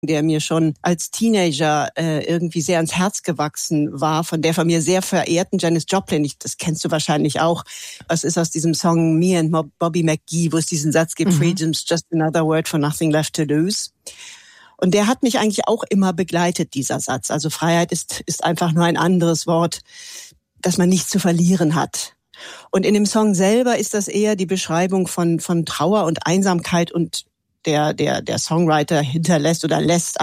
der mir schon als Teenager irgendwie sehr ans Herz gewachsen war, von der von mir sehr verehrten Janis Joplin. Das kennst du wahrscheinlich auch. Das ist aus diesem Song Me and Bobby McGee, wo es diesen Satz gibt, Freedom's just another word for nothing left to lose. Und der hat mich eigentlich auch immer begleitet, dieser Satz. Also Freiheit ist einfach nur ein anderes Wort, dass man nichts zu verlieren hat. Und in dem Song selber ist das eher die Beschreibung von Trauer und Einsamkeit, und der Songwriter hinterlässt oder lässt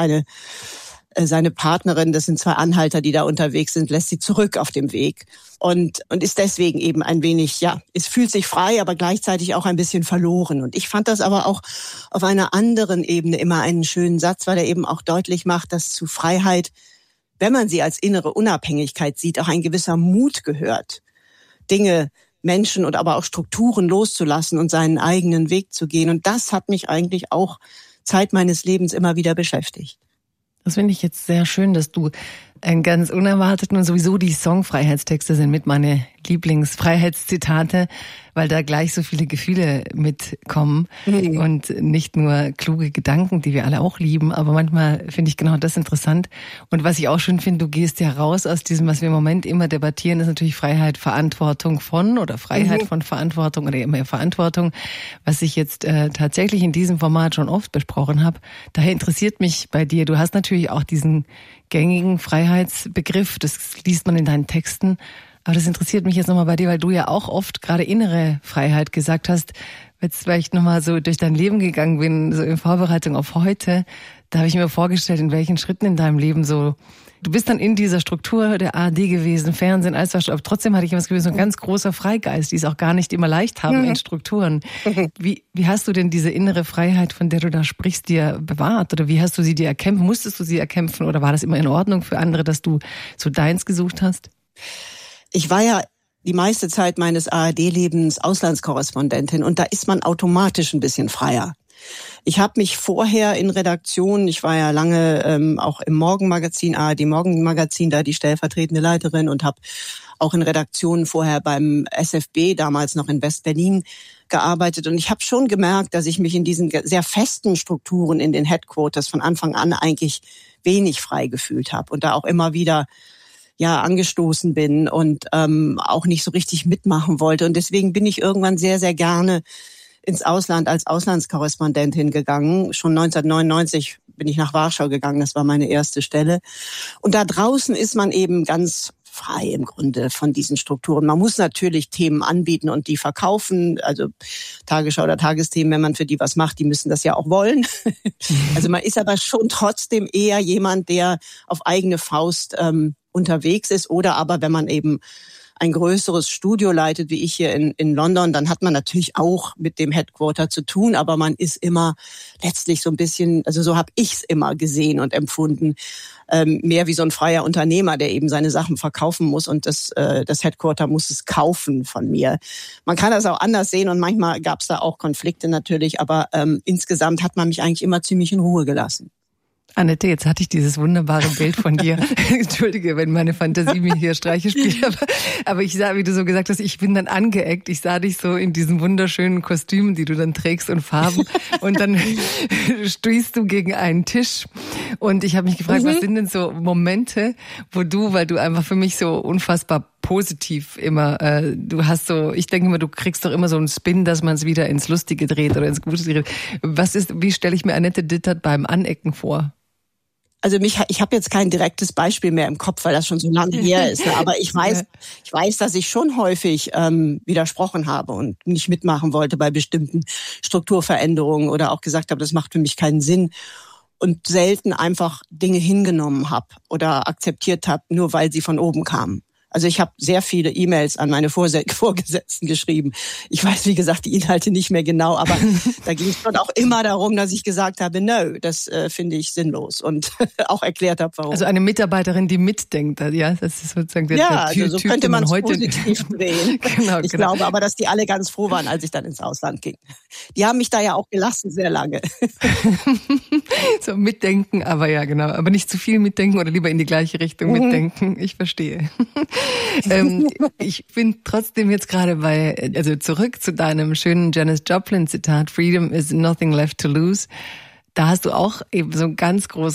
seine Partnerin, das sind zwei Anhalter, die da unterwegs sind, lässt sie zurück auf dem Weg und ist deswegen eben ein wenig, es fühlt sich frei, aber gleichzeitig auch ein bisschen verloren. Und ich fand das aber auch auf einer anderen Ebene immer einen schönen Satz, weil er eben auch deutlich macht, dass zu Freiheit, wenn man sie als innere Unabhängigkeit sieht, auch ein gewisser Mut gehört, Dinge, Menschen und aber auch Strukturen loszulassen und seinen eigenen Weg zu gehen. Und das hat mich eigentlich auch Zeit meines Lebens immer wieder beschäftigt. Das finde ich jetzt sehr schön, dass du einen ganz unerwarteten, und sowieso die Songfreiheitstexte sind mit meine Lieblingsfreiheitszitate, weil da gleich so viele Gefühle mitkommen und nicht nur kluge Gedanken, die wir alle auch lieben, aber manchmal finde ich genau das interessant. Und was ich auch schön finde, du gehst ja raus aus diesem, was wir im Moment immer debattieren, ist natürlich Freiheit, Verantwortung von oder Freiheit von Verantwortung oder immer Verantwortung, was ich jetzt tatsächlich in diesem Format schon oft besprochen habe. Daher interessiert mich bei dir, du hast natürlich auch diesen gängigen Freiheitsbegriff, das liest man in deinen Texten, aber das interessiert mich jetzt nochmal bei dir, weil du ja auch oft gerade innere Freiheit gesagt hast. Jetzt, weil ich nochmal so durch dein Leben gegangen bin, so in Vorbereitung auf heute, da habe ich mir vorgestellt, in welchen Schritten in deinem Leben so, du bist dann in dieser Struktur der ARD gewesen, Fernsehen, alles was, aber trotzdem hatte ich immer das Gefühl, so ein ganz großer Freigeist, die es auch gar nicht immer leicht haben in Strukturen. Wie hast du denn diese innere Freiheit, von der du da sprichst, dir bewahrt? Oder wie hast du sie dir erkämpft? Musstest du sie erkämpfen oder war das immer in Ordnung für andere, dass du so deins gesucht hast? Ich war ja die meiste Zeit meines ARD-Lebens Auslandskorrespondentin und da ist man automatisch ein bisschen freier. Ich habe mich vorher in Redaktionen, ich war ja lange auch im Morgenmagazin, ARD Morgenmagazin, da die stellvertretende Leiterin, und habe auch in Redaktionen vorher beim SFB, damals noch in West-Berlin, gearbeitet. Und ich habe schon gemerkt, dass ich mich in diesen sehr festen Strukturen in den Headquarters von Anfang an eigentlich wenig frei gefühlt habe und da auch immer wieder angestoßen bin und auch nicht so richtig mitmachen wollte. Und deswegen bin ich irgendwann sehr, sehr gerne ins Ausland als Auslandskorrespondentin gegangen. Schon 1999 bin ich nach Warschau gegangen, das war meine erste Stelle. Und da draußen ist man eben ganz frei im Grunde von diesen Strukturen. Man muss natürlich Themen anbieten und die verkaufen, also Tagesschau oder Tagesthemen, wenn man für die was macht, die müssen das ja auch wollen. Also man ist aber schon trotzdem eher jemand, der auf eigene Faust unterwegs ist, oder aber wenn man eben ein größeres Studio leitet, wie ich hier in London, dann hat man natürlich auch mit dem Headquarter zu tun, aber man ist immer letztlich so ein bisschen, also so habe ich es immer gesehen und empfunden, mehr wie so ein freier Unternehmer, der eben seine Sachen verkaufen muss, und das Headquarter muss es kaufen von mir. Man kann das auch anders sehen und manchmal gab es da auch Konflikte natürlich, aber insgesamt hat man mich eigentlich immer ziemlich in Ruhe gelassen. Annette, jetzt hatte ich dieses wunderbare Bild von dir. Entschuldige, wenn meine Fantasie mir hier Streiche spielt. Aber ich sah, wie du so gesagt hast, ich bin dann angeeckt. Ich sah dich so in diesen wunderschönen Kostümen, die du dann trägst und Farben. Und dann stehst du gegen einen Tisch. Und ich habe mich gefragt, was sind denn so Momente, wo du, weil du einfach für mich so unfassbar positiv immer, du hast so, ich denke immer, du kriegst doch immer so einen Spin, dass man es wieder ins Lustige dreht oder ins Gute dreht. Wie stelle ich mir Annette Dittert beim Anecken vor? Also ich habe jetzt kein direktes Beispiel mehr im Kopf, weil das schon so lange her ist. Aber ich weiß, dass ich schon häufig widersprochen habe und nicht mitmachen wollte bei bestimmten Strukturveränderungen oder auch gesagt habe, das macht für mich keinen Sinn. Und selten einfach Dinge hingenommen habe oder akzeptiert habe, nur weil sie von oben kamen. Also ich habe sehr viele E-Mails an meine Vorgesetzten geschrieben. Ich weiß, wie gesagt, die Inhalte nicht mehr genau, aber da ging es schon auch immer darum, dass ich gesagt habe, no, das finde ich sinnlos, und auch erklärt habe, warum. Also eine Mitarbeiterin, die mitdenkt, ja, das ist sozusagen der Typ, so könnte man es heute positiv drehen. Genau. Glaube aber, dass die alle ganz froh waren, als ich dann ins Ausland ging. Die haben mich da ja auch gelassen sehr lange. So mitdenken, aber ja, genau, aber nicht zu viel mitdenken oder lieber in die gleiche Richtung mitdenken. Ich verstehe. Ich bin trotzdem jetzt gerade also zurück zu deinem schönen Janis Joplin Zitat, Freedom is nothing left to lose. Da hast du auch eben so ein ganz großes